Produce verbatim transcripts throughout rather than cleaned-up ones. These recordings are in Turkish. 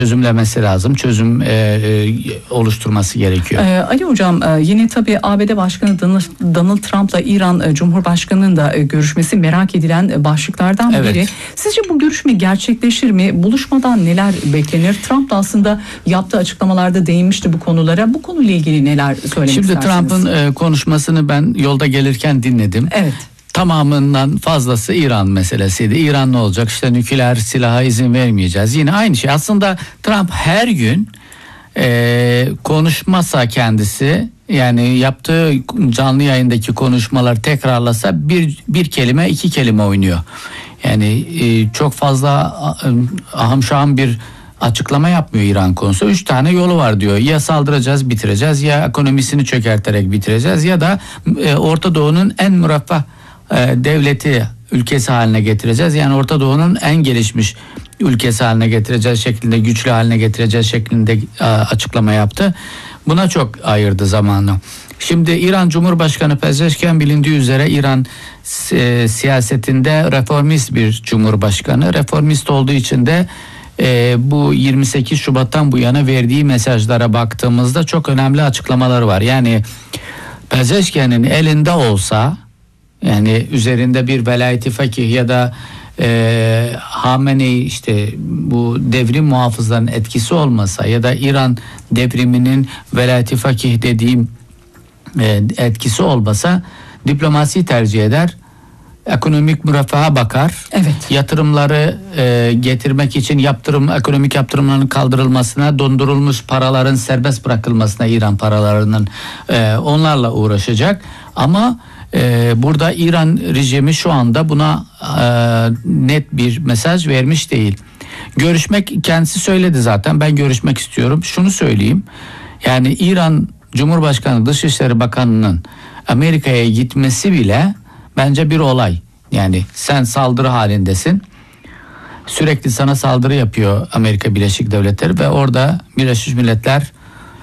çözümlemesi lazım, çözüm e, e, oluşturması gerekiyor. Ee, Ali Hocam, e, yine tabii A B D Başkanı Donald Trump'la İran e, Cumhurbaşkanı'nın da e, görüşmesi merak edilen e, başlıklardan Evet. biri. Sizce bu görüşme gerçekleşir mi? Buluşmadan neler beklenir? Trump da aslında yaptığı açıklamalarda değinmişti bu konulara. Bu konuyla ilgili neler söylemek Şimdi istersiniz? Trump'ın e, konuşmasını ben yolda gelirken dinledim. Evet. Tamamından fazlası İran meselesiydi. İran ne olacak? İşte nükleer silaha izin vermeyeceğiz. Yine aynı şey. Aslında Trump her gün e, konuşmasa kendisi, yani yaptığı canlı yayındaki konuşmalar tekrarlasa bir bir kelime iki kelime oynuyor. Yani e, çok fazla ahım şahım bir açıklama yapmıyor İran konusu. Üç tane yolu var diyor. Ya saldıracağız, bitireceğiz, ya ekonomisini çökerterek bitireceğiz, ya da e, Orta Doğu'nun en müreffeh devleti, ülkesi haline getireceğiz. Yani Orta Doğu'nun en gelişmiş ülkesi haline getireceğiz şeklinde, güçlü haline getireceğiz şeklinde açıklama yaptı. Buna çok ayırdı zamanı. Şimdi İran Cumhurbaşkanı Pezeşkian bilindiği üzere İran e, siyasetinde reformist bir cumhurbaşkanı. Reformist olduğu için de e, bu yirmi sekiz Şubat'tan bu yana verdiği mesajlara baktığımızda çok önemli açıklamaları var. Yani Pezeşkian'ın elinde olsa, yani üzerinde bir velayeti fakih ya da e, Hamenei, işte bu devrim muhafızların etkisi olmasa ya da İran devriminin velayeti fakih dediğim e, etkisi olmasa diplomasiyi tercih eder. Ekonomik müreffaha bakar. Evet. Yatırımları e, getirmek için yaptırım, ekonomik yaptırımların kaldırılmasına, dondurulmuş paraların serbest bırakılmasına, İran paralarının e, onlarla uğraşacak. Ama Ee, burada İran rejimi şu anda buna e, net bir mesaj vermiş değil. Görüşmek, kendisi söyledi zaten, ben görüşmek istiyorum. Şunu söyleyeyim, yani İran Cumhurbaşkanı Dışişleri Bakanı'nın Amerika'ya gitmesi bile bence bir olay. Yani sen saldırı halindesin, sürekli sana saldırı yapıyor Amerika Birleşik Devletleri ve orada Birleşmiş Milletler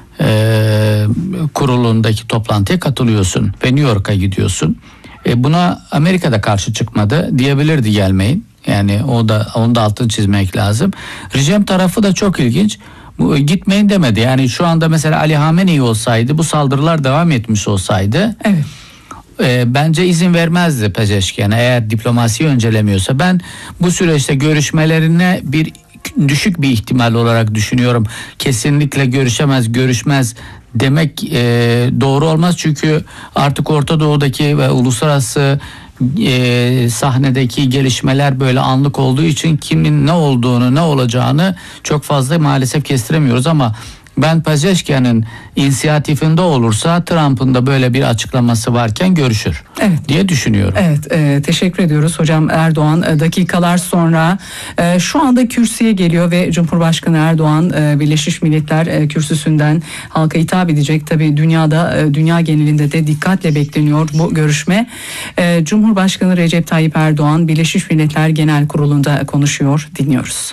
E, kurulundaki toplantıya katılıyorsun ve New York'a gidiyorsun. E, buna Amerika'da karşı çıkmadı, diyebilirdi gelmeyin. Yani o da, onu da altını çizmek lazım. Rejim tarafı da çok ilginç. Bu, gitmeyin demedi. Yani şu anda mesela Ali Hamenei olsaydı, bu saldırılar devam etmiş olsaydı, evet, e, bence izin vermezdi Pezeşkian'a, eğer diplomasiyi öncelemiyorsa. Ben bu süreçte görüşmelerine bir düşük bir ihtimal olarak düşünüyorum. Kesinlikle görüşemez, görüşmez demek e, doğru olmaz. Çünkü artık Orta Doğu'daki ve uluslararası e, sahnedeki gelişmeler böyle anlık olduğu için kimin ne olduğunu, ne olacağını çok fazla maalesef kestiremiyoruz. Ama ben Pezeşkian'ın inisiyatifinde olursa Trump'ın da böyle bir açıklaması varken görüşür, evet, diye düşünüyorum. Evet, e, teşekkür ediyoruz hocam. Erdoğan e, dakikalar sonra e, şu anda kürsüye geliyor ve Cumhurbaşkanı Erdoğan e, Birleşmiş Milletler e, kürsüsünden halka hitap edecek. Tabii dünyada, e, dünya genelinde de dikkatle bekleniyor bu görüşme. E, Cumhurbaşkanı Recep Tayyip Erdoğan Birleşmiş Milletler Genel Kurulu'nda konuşuyor. Dinliyoruz.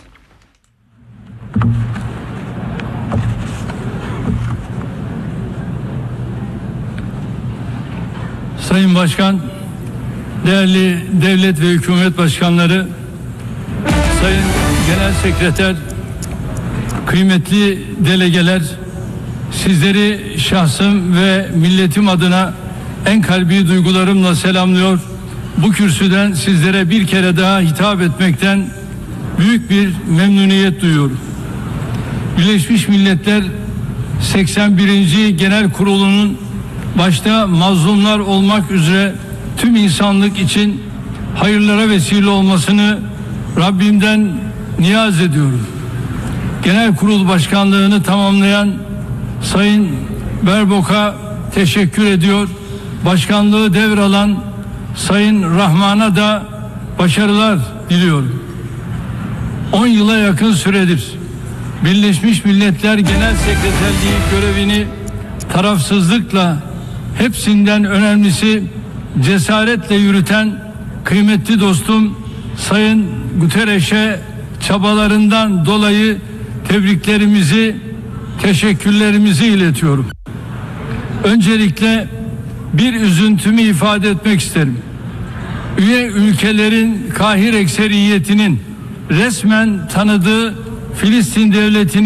Sayın Başkan, değerli devlet ve hükümet başkanları, Sayın Genel Sekreter, kıymetli delegeler, sizleri şahsım ve milletim adına en kalbi duygularımla selamlıyor. Bu kürsüden sizlere bir kere daha hitap etmekten büyük bir memnuniyet duyuyorum. Birleşmiş Milletler seksen birinci Genel Kurulu'nun başta mazlumlar olmak üzere tüm insanlık için hayırlara vesile olmasını Rabbimden niyaz ediyorum. Genel Kurul Başkanlığını tamamlayan Sayın Berbok'a teşekkür ediyor. Başkanlığı devralan Sayın Rahman'a da başarılar diliyorum. on yıla yakın süredir Birleşmiş Milletler Genel Sekreterliği görevini tarafsızlıkla, hepsinden önemlisi cesaretle yürüten kıymetli dostum Sayın Guterres'e çabalarından dolayı tebriklerimizi, teşekkürlerimizi iletiyorum. Öncelikle bir üzüntümü ifade etmek isterim. Üye ülkelerin kahir ekseriyetinin resmen tanıdığı Filistin devletini